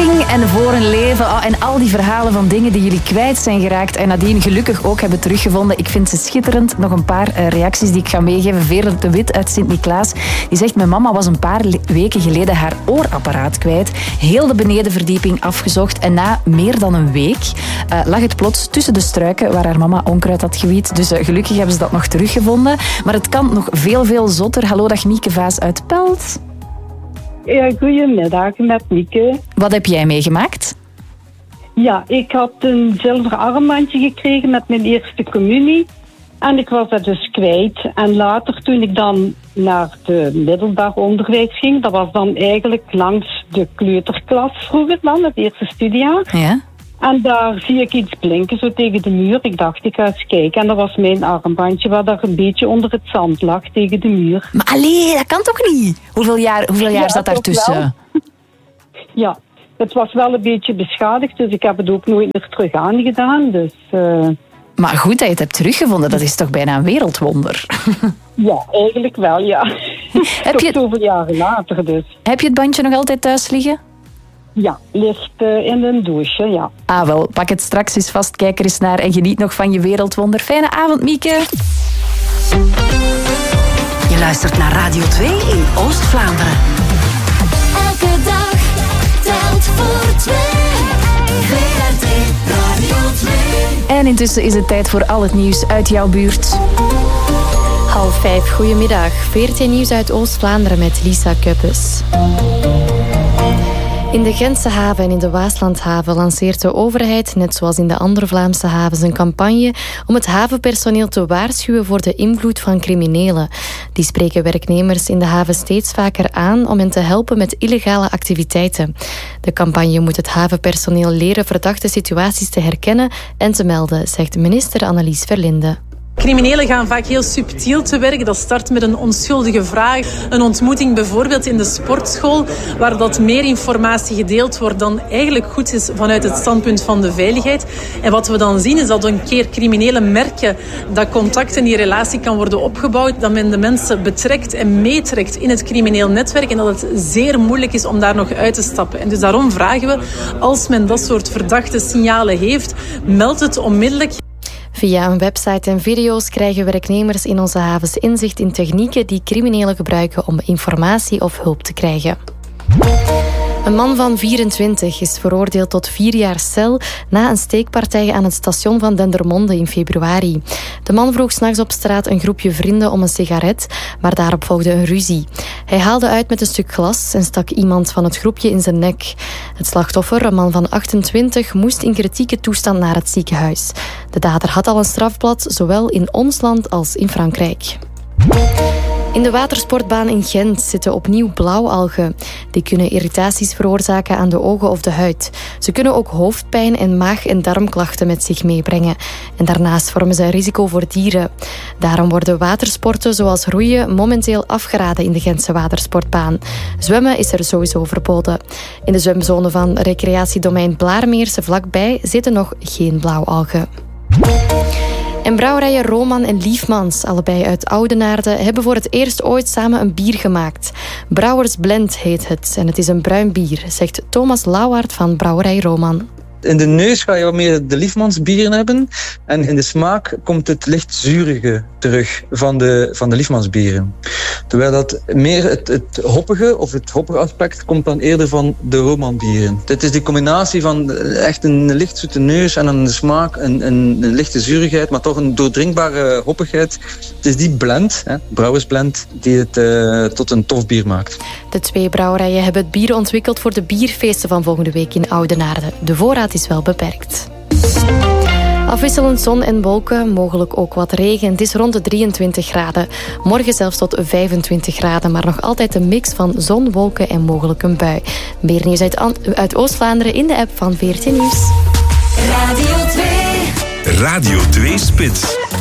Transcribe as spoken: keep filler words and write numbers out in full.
verdieping en voor een leven. Oh, en al die verhalen van dingen die jullie kwijt zijn geraakt en nadien gelukkig ook hebben teruggevonden. Ik vind ze schitterend. Nog een paar uh, reacties die ik ga meegeven. Veerle de Wit uit Sint-Niklaas. Die zegt, mijn mama was een paar le- weken geleden haar oorapparaat kwijt. Heel de benedenverdieping afgezocht. En na meer dan een week uh, lag het plots tussen de struiken waar haar mama onkruid had gewiet. Dus uh, gelukkig hebben ze dat nog teruggevonden. Maar het kan nog veel, veel zotter. Hallo, dag Mieke Vaas uit Pelt. Ja, goedemiddag, met Mieke. Wat heb jij meegemaakt? Ja, ik had een zilveren armbandje gekregen met mijn eerste communie. En ik was dat dus kwijt. En later, toen ik dan naar de middelbaar onderwijs ging, dat was dan eigenlijk langs de kleuterklas vroeger dan, het eerste studiejaar. Ja. En daar zie ik iets blinken, zo tegen de muur. Ik dacht, ik ga eens kijken. En dat was mijn armbandje, waar daar een beetje onder het zand lag, tegen de muur. Maar allee, dat kan toch niet? Hoeveel jaar, hoeveel jaar Ja, zat toch daartussen? wel. Ja, het was wel een beetje beschadigd, dus ik heb het ook nooit meer terug aangedaan. Dus, uh... Maar goed dat je het hebt teruggevonden, dat is toch bijna een wereldwonder? Ja, eigenlijk wel, ja. Heb je, zoveel jaren later dus. Heb je het bandje nog altijd thuis liggen? Ja, ligt uh, in een doosje, ja. Ah wel, pak het straks eens vast, kijk er eens naar en geniet nog van je wereldwonder. Fijne avond, Mieke. Je luistert naar Radio twee in Oost-Vlaanderen. Elke dag telt voor twee. V R T Radio twee. En intussen is het tijd voor al het nieuws uit jouw buurt. Half vijf, goedemiddag. V R T Nieuws uit Oost-Vlaanderen met Lisa Kuppes. In de Gentse haven en in de Waaslandhaven lanceert de overheid, net zoals in de andere Vlaamse havens, een campagne om het havenpersoneel te waarschuwen voor de invloed van criminelen. Die spreken werknemers in de haven steeds vaker aan om hen te helpen met illegale activiteiten. De campagne moet het havenpersoneel leren verdachte situaties te herkennen en te melden, zegt minister Annelies Verlinde. Criminelen gaan vaak heel subtiel te werk. Dat start met een onschuldige vraag. Een ontmoeting bijvoorbeeld in de sportschool, waar dat meer informatie gedeeld wordt dan eigenlijk goed is vanuit het standpunt van de veiligheid. En wat we dan zien is dat een keer criminelen merken dat contact en die relatie kan worden opgebouwd, dat men de mensen betrekt en meetrekt in het crimineel netwerk en dat het zeer moeilijk is om daar nog uit te stappen. En dus daarom vragen we, als men dat soort verdachte signalen heeft, meld het onmiddellijk. Via een website en video's krijgen werknemers in onze havens inzicht in technieken die criminelen gebruiken om informatie of hulp te krijgen. Een man van vierentwintig is veroordeeld tot vier jaar cel na een steekpartij aan het station van Dendermonde in februari. De man vroeg 's nachts op straat een groepje vrienden om een sigaret, maar daarop volgde een ruzie. Hij haalde uit met een stuk glas en stak iemand van het groepje in zijn nek. Het slachtoffer, een man van achtentwintig, moest in kritieke toestand naar het ziekenhuis. De dader had al een strafblad, zowel in ons land als in Frankrijk. In de watersportbaan in Gent zitten opnieuw blauwalgen. Die kunnen irritaties veroorzaken aan de ogen of de huid. Ze kunnen ook hoofdpijn en maag- en darmklachten met zich meebrengen. En daarnaast vormen ze een risico voor dieren. Daarom worden watersporten zoals roeien momenteel afgeraden in de Gentse watersportbaan. Zwemmen is er sowieso verboden. In de zwemzone van recreatiedomein Blaarmeerse vlakbij zitten nog geen blauwalgen. En brouwerijen Roman en Liefmans, allebei uit Oudenaarde, hebben voor het eerst ooit samen een bier gemaakt. Brouwers Blend heet het en het is een bruin bier, zegt Thomas Lauwaard van Brouwerij Roman. In de neus ga je wat meer de Liefmans bieren hebben. En in de smaak komt het licht zurige terug van de, van de Liefmans bieren. Terwijl dat meer het, het hoppige of het hoppige aspect komt dan eerder van de Roman bieren. Het is die combinatie van echt een licht zoete neus en aan de smaak een, een, een lichte zurigheid, maar toch een doordrinkbare hoppigheid. Het is die blend, hè, brouwersblend, die het uh, tot een tof bier maakt. De twee brouwerijen hebben het bier ontwikkeld voor de bierfeesten van volgende week in Oudenaarde. De voorraad is wel beperkt. Afwisselend zon en wolken, mogelijk ook wat regen. Het is rond de drieëntwintig graden. Morgen zelfs tot vijfentwintig graden, maar nog altijd een mix van zon, wolken en mogelijk een bui. Meer nieuws uit, uit Oost-Vlaanderen in de app van V R T Nieuws. Radio twee. Radio twee Spits.